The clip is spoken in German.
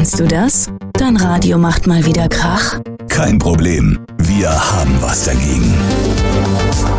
Kennst du das? Dein Radio macht mal wieder Krach? Kein Problem, wir haben was dagegen.